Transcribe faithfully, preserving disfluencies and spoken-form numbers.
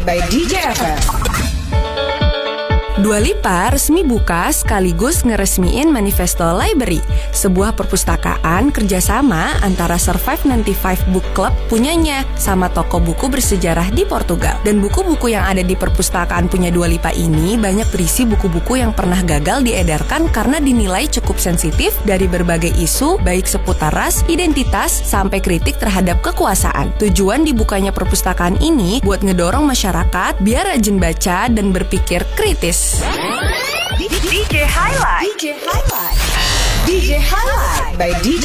by D J F M. Dua Lipa resmi buka sekaligus ngeresmiin Manifesto Library, sebuah perpustakaan kerjasama antara Survive sembilan puluh lima Book Club punyanya sama toko buku bersejarah di Portugal. Dan buku-buku yang ada di perpustakaan punya Dua Lipa ini banyak berisi buku-buku yang pernah gagal diedarkan karena dinilai cukup sensitif dari berbagai isu, baik seputar ras, identitas, sampai kritik terhadap kekuasaan. Tujuan dibukanya perpustakaan ini buat ngedorong masyarakat biar rajin baca dan berpikir kritis. D J Highlight. D J Highlight. D J Highlight by D J